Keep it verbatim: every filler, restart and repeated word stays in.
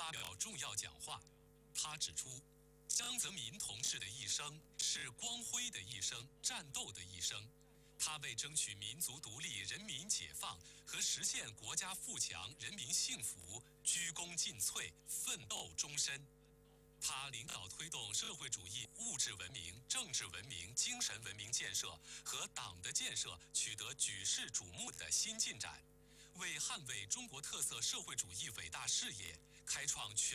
发表重要讲话。他指出，江泽民同志的一生是光辉的一生，战斗的一生。他为争取民族独立、人民解放和实现国家富强、人民幸福，鞠躬尽瘁，奋斗终身。他领导推动社会主义物质文明、政治文明、精神文明建设和党的建设取得举世瞩目的新进展，为捍卫中国特色社会主义伟大事业开创全